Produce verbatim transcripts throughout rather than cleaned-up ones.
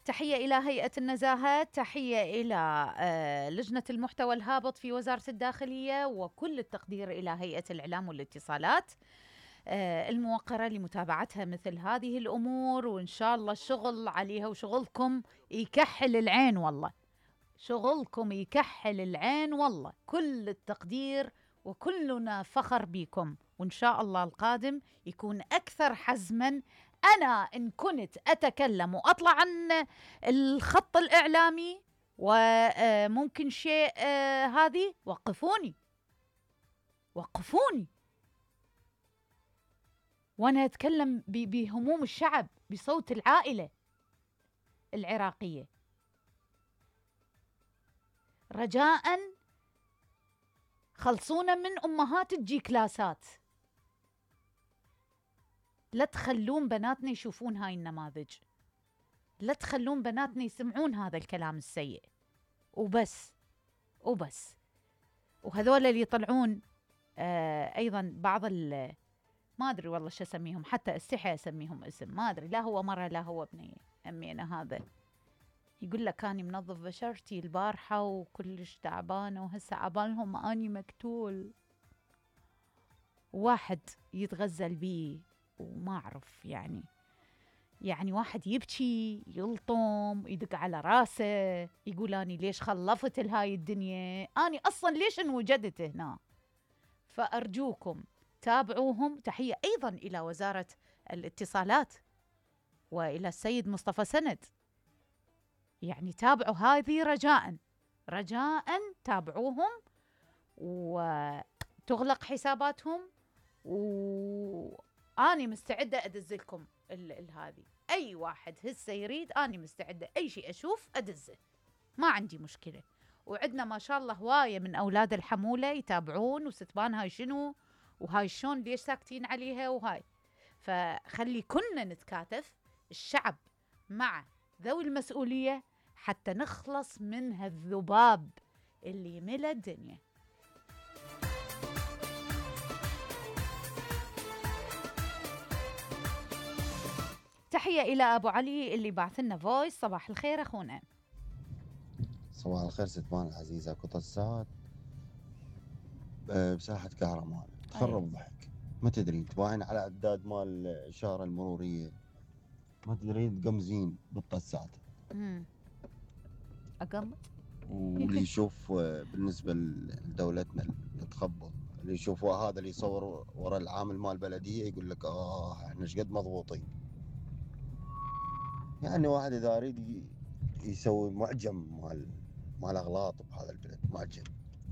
تحية إلى هيئة النزاهة، تحية إلى آه، لجنة المحتوى الهابط في وزارة الداخلية، وكل التقدير إلى هيئة الإعلام والاتصالات آه، الموقرة لمتابعتها مثل هذه الأمور، وإن شاء الله الشغل عليها وشغلكم يكحل العين، والله شغلكم يكحل العين، والله كل التقدير وكلنا فخر بكم، وإن شاء الله القادم يكون أكثر حزما. أنا إن كنت أتكلم وأطلع عن الخط الإعلامي وممكن شيء آه، هذه وقفوني وقفوني وأنا أتكلم بهموم الشعب، بصوت العائلة العراقية. رجاء خلصونا من أمهات تجي كلاسات، لا تخلون بناتنا يشوفون هاي النماذج، لا تخلون بناتنا يسمعون هذا الكلام السيء، وبس وبس. وهذول اللي يطلعون آه أيضا بعض ال ما أدري والله شو أسميهم، حتى استحي أسميهم اسم، ما أدري، لا هو مرة لا هو ابني أمينة، هذا يقول لك أني منظف بشرتي البارحة وكلش تعبانة وهسه عبالهم أني مقتول، واحد يتغزل بي وما أعرف يعني يعني واحد يبكي يلطم يدق على راسه يقول أني ليش خلفت الهاي الدنيا، أني أصلا ليش انوجدت هنا. فأرجوكم تابعوهم. تحية أيضا إلى وزارة الاتصالات وإلى السيد مصطفى سند، يعني تابعوا هذه رجاء رجاء تابعوهم وتغلق حساباتهم، وأني مستعدة أدزلكم هذه، أي واحد هسه يريد أني مستعدة أي شيء أشوف أدزه، ما عندي مشكلة. وعندنا ما شاء الله هواية من أولاد الحمولة يتابعون وستبان هاي شنو وهاي شلون ليش ساكتين عليها وهاي. فخلي كلنا نتكاتف الشعب مع ذوي المسؤولية حتى نخلص من هالذباب اللي ملا الدنيا. تحية إلى أبو علي اللي بعث لنا فويس. صباح الخير أخونا. صباح الخير ستبان العزيزة. قطزات بساحة كهرمان تخرب ضحك، ما تدري تباين على عداد مال الإشارة المرورية، ما تدري تقمزين بالطسات. امم أقمط. واللي يشوف بالنسبة لدولتنا اللي تخبط، اللي يشوف هذا اللي يصور ورا العامل مال البلدية يقول لك آه احنا شقد مضبوطين. يعني واحد إذا يريد يسوي معجم مال مال أغلاط بهذا البلد، معجم.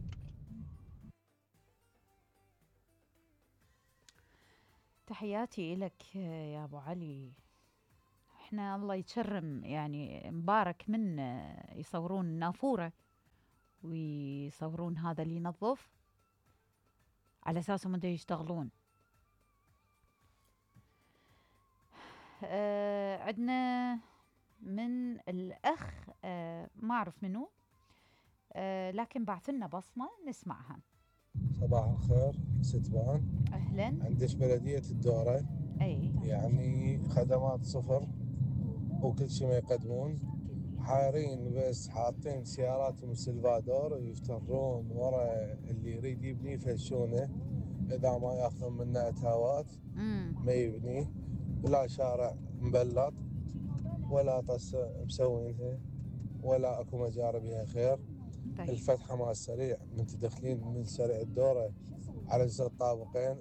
تحياتي لك يا أبو علي. احنا الله يتشرم، يعني مبارك من يصورون النافورة ويصورون هذا اللي ينظف على أساسهم انتوا يشتغلون. اه عندنا من الأخ اه ما أعرف منو اه لكن بعثلنا بصمة نسمعها. صباح الخير ستبان. أهلا. عندش بلدية الدورة أي يعني خدمات صفر وكل شيء ما يقدمون، حارين بس حاطين سياراتهم سلفادور ويفترون ورا اللي يريد يبني يفشونه، إذا ما ياخذون منه أتاوات ما يبني، ولا شارع مبلط ولا طس مسوينها ولا أكو مجاري بها خير. طيب. الفتحة مال سريع من تدخلين من سريع الدورة على جزء الطابقين